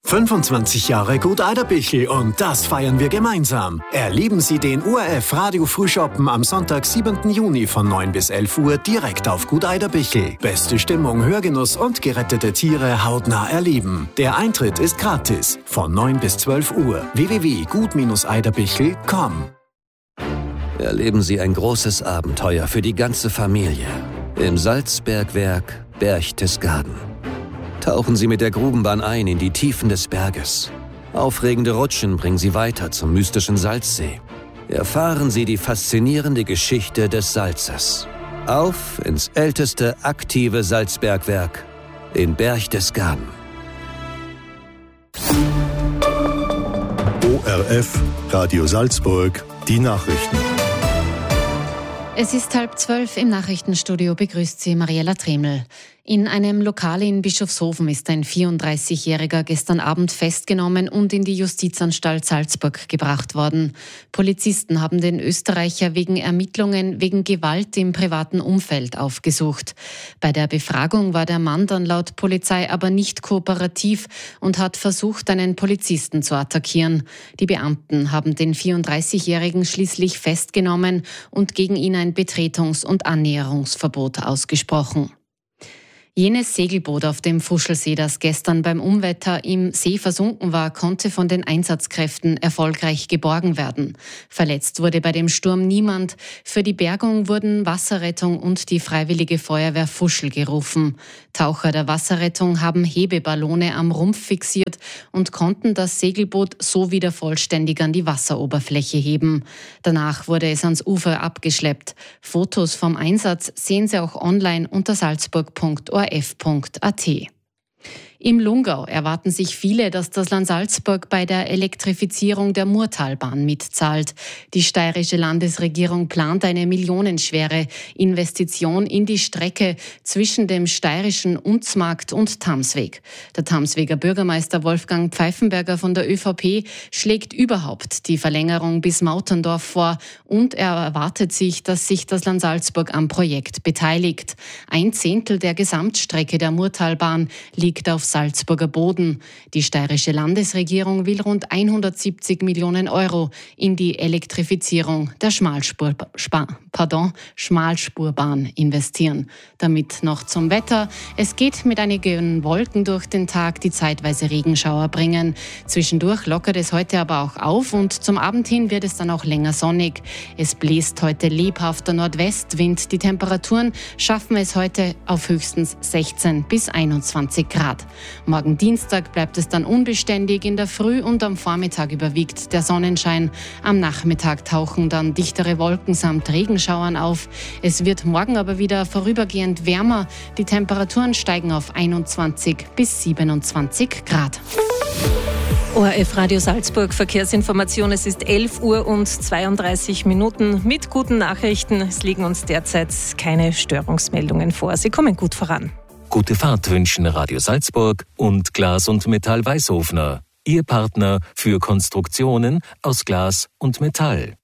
25 Jahre Gut Eiderbichl und das feiern wir gemeinsam. Erleben Sie den ORF Radio Frühschoppen am Sonntag, 7. Juni von 9 bis 11 Uhr direkt auf Gut Eiderbichl. Beste Stimmung, Hörgenuss und gerettete Tiere hautnah erleben. Der Eintritt ist gratis von 9 bis 12 Uhr. www.gut-eiderbichl.com. Erleben Sie ein großes Abenteuer für die ganze Familie im Salzbergwerk Berchtesgaden. Tauchen Sie mit der Grubenbahn ein in die Tiefen des Berges. Aufregende Rutschen bringen Sie weiter zum mystischen Salzsee. Erfahren Sie die faszinierende Geschichte des Salzes. Auf ins älteste aktive Salzbergwerk in Berchtesgaden. ORF Radio Salzburg, die Nachrichten. Es ist 11:30 im Nachrichtenstudio, begrüßt Sie Mariella Tremel. In einem Lokal in Bischofshofen ist ein 34-Jähriger gestern Abend festgenommen und in die Justizanstalt Salzburg gebracht worden. Polizisten haben den Österreicher wegen Ermittlungen wegen Gewalt im privaten Umfeld aufgesucht. Bei der Befragung war der Mann dann laut Polizei aber nicht kooperativ und hat versucht, einen Polizisten zu attackieren. Die Beamten haben den 34-Jährigen schließlich festgenommen und gegen ihn ein Betretungs- und Annäherungsverbot ausgesprochen. Jenes Segelboot auf dem Fuschelsee, das gestern beim Unwetter im See versunken war, konnte von den Einsatzkräften erfolgreich geborgen werden. Verletzt wurde bei dem Sturm niemand. Für die Bergung wurden Wasserrettung und die Freiwillige Feuerwehr Fuschel gerufen. Taucher der Wasserrettung haben Hebeballone am Rumpf fixiert und konnten das Segelboot so wieder vollständig an die Wasseroberfläche heben. Danach wurde es ans Ufer abgeschleppt. Fotos vom Einsatz sehen Sie auch online unter salzburg.orf.at. Im Lungau erwarten sich viele, dass das Land Salzburg bei der Elektrifizierung der Murtalbahn mitzahlt. Die steirische Landesregierung plant eine millionenschwere Investition in die Strecke zwischen dem steirischen Unzmarkt und Tamsweg. Der Tamsweger Bürgermeister Wolfgang Pfeifenberger von der ÖVP schlägt überhaupt die Verlängerung bis Mauterndorf vor und er erwartet sich, dass sich das Land Salzburg am Projekt beteiligt. 1/10 der Gesamtstrecke der Murtalbahn liegt auf Salzburger Boden. Die steirische Landesregierung will rund 170 Millionen Euro in die Elektrifizierung der Schmalspurbahn investieren. Damit noch zum Wetter. Es geht mit einigen Wolken durch den Tag, die zeitweise Regenschauer bringen. Zwischendurch lockert es heute aber auch auf und zum Abend hin wird es dann auch länger sonnig. Es bläst heute lebhafter Nordwestwind. Die Temperaturen schaffen es heute auf höchstens 16 bis 21 Grad. Morgen Dienstag bleibt es dann unbeständig. In der Früh und am Vormittag überwiegt der Sonnenschein. Am Nachmittag tauchen dann dichtere Wolken samt Regenschauern auf. Es wird morgen aber wieder vorübergehend wärmer. Die Temperaturen steigen auf 21 bis 27 Grad. ORF Radio Salzburg Verkehrsinformation. Es ist 11:32 mit guten Nachrichten. Es liegen uns derzeit keine Störungsmeldungen vor. Sie kommen gut voran. Gute Fahrt wünschen Radio Salzburg und Glas und Metall Weißhofner. Ihr Partner für Konstruktionen aus Glas und Metall.